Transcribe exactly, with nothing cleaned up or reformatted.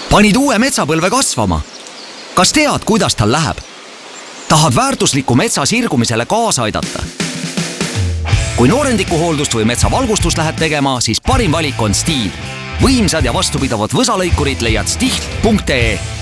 Panid uue metsapõlve kasvama. Kas tead, kuidas tal läheb? Tahad väärtusliku metsa sirgumisele kaasa aidata? Kui noorendikuhooldust või metsavalgustust lähed tegema, siis parim valik on Stihl. Võimsad ja vastupidavad võsalõikurid leiad stihl punkt ee.